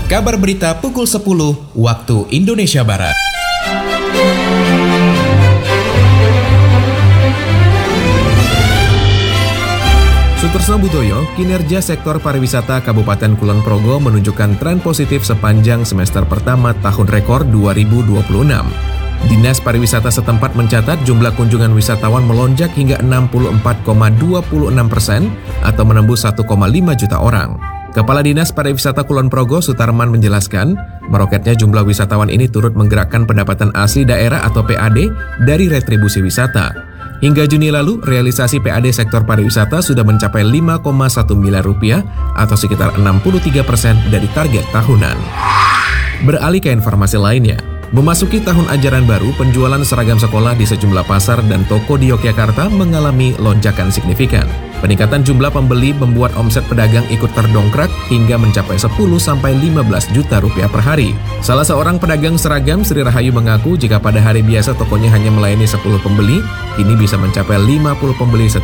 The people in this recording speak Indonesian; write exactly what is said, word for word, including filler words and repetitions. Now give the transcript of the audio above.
Kabar berita pukul sepuluh waktu Indonesia Barat. Suterso Budoyo, kinerja sektor pariwisata Kabupaten Kulon Progo menunjukkan tren positif sepanjang semester pertama tahun rekor dua ribu dua puluh enam. Dinas Pariwisata setempat mencatat jumlah kunjungan wisatawan melonjak hingga enam puluh empat koma dua enam persen atau menembus satu koma lima juta orang. Kepala Dinas Pariwisata Kulon Progo Sutarman menjelaskan, meroketnya jumlah wisatawan ini turut menggerakkan pendapatan asli daerah atau P A D dari retribusi wisata. Hingga Juni lalu, realisasi P A D sektor pariwisata sudah mencapai lima koma satu miliar rupiah atau sekitar enam puluh tiga persen dari target tahunan. Beralih ke informasi lainnya. Memasuki tahun ajaran baru, penjualan seragam sekolah di sejumlah pasar dan toko di Yogyakarta mengalami lonjakan signifikan. Peningkatan jumlah pembeli membuat omset pedagang ikut terdongkrak hingga mencapai sepuluh sampai lima belas juta rupiah per hari. Salah seorang pedagang seragam, Sri Rahayu, mengaku jika pada hari biasa tokonya hanya melayani sepuluh pembeli, kini bisa mencapai lima puluh pembeli setiap